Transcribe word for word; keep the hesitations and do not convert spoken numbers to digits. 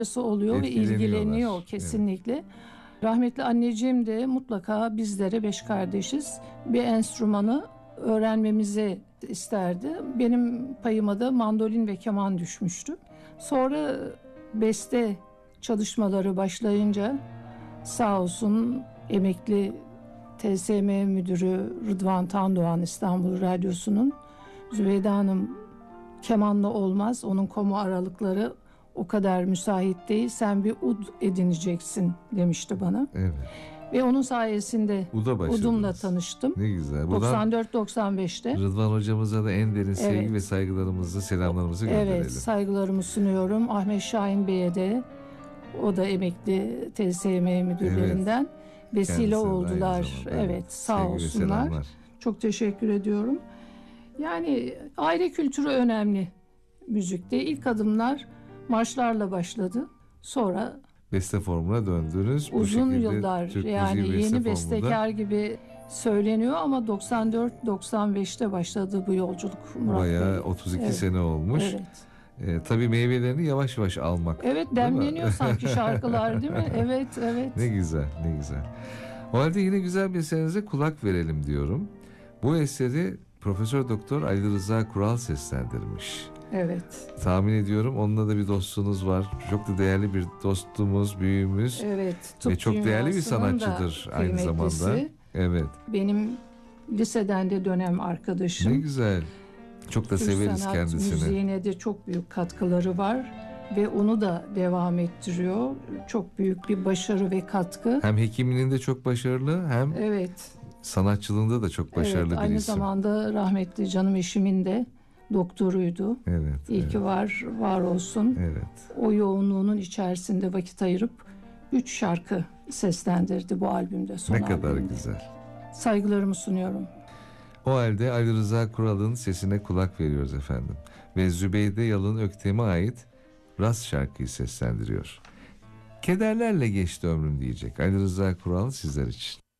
oluyor ve ilgileniyor kesinlikle. Evet. Rahmetli anneciğim de mutlaka bizlere, beş kardeşiz, bir enstrümanı öğrenmemizi isterdi. Benim payıma da mandolin ve keman düşmüştü. Sonra beste çalışmaları başlayınca sağ olsun emekli T S M müdürü Rıdvan Tandoğan, İstanbul Radyosu'nun, Zübeyde Hanım kemanla olmaz, onun komu aralıkları o kadar müsait değil, sen bir ud edineceksin demişti bana. Evet. Ve onun sayesinde udumla tanıştım. Ne güzel. doksan dört doksan beşte. Rıdvan hocamıza da en derin sevgi evet. ve saygılarımızı, selamlarımızı gönderelim. Evet, saygılarımı sunuyorum. Ahmet Şahin Bey'e de, o da emekli T S M müdürlerinden. Evet. Vesile kendisine oldular. Evet, sağ sevgi olsunlar. Çok teşekkür ediyorum. Yani aile kültürü önemli müzikte. İlk adımlar marşlarla başladı. Sonra beste formuna döndünüz. Uzun yıllar Türk yani yeni bestekar formunda gibi söyleniyor ama doksan dört doksan beşte başladı bu yolculuk. Bayağı otuz iki evet. sene olmuş. Evet. Ee, tabii meyvelerini yavaş yavaş almak. Evet, demleniyor sanki şarkılar, değil mi? Evet, evet. Ne güzel, ne güzel. O halde yine güzel bir eserinize kulak verelim diyorum. Bu eseri Profesör Doktor Ali Rıza Kural seslendirmiş. Evet. Tahmin ediyorum onunla da bir dostluğunuz var. Çok da değerli bir dostumuz, büyüğümüz. Evet. Ve çok değerli bir sanatçıdır aynı zamanda. Evet. Benim liseden de dönem arkadaşım. Ne güzel. Çok da Türk severiz sanat kendisini. Müziğine de çok büyük katkıları var ve onu da devam ettiriyor. Çok büyük bir başarı ve katkı. Hem hekimliğinde çok başarılı, hem evet. sanatçılığında da çok başarılı evet, bir aynı isim. Aynı zamanda rahmetli canım eşimin de doktoruydu. Evet. İyi evet. ki var, var olsun. Evet. O yoğunluğunun içerisinde vakit ayırıp üç şarkı seslendirdi bu albümde. Son ne kadar albümde. Güzel. Saygılarımı sunuyorum. O halde Ali Rıza Kural'ın sesine kulak veriyoruz efendim. Ve Zübeyde Yalın Öktem'e ait Rast şarkıyı seslendiriyor. Kederlerle geçti ömrüm diyecek Ali Rıza Kural sizler için.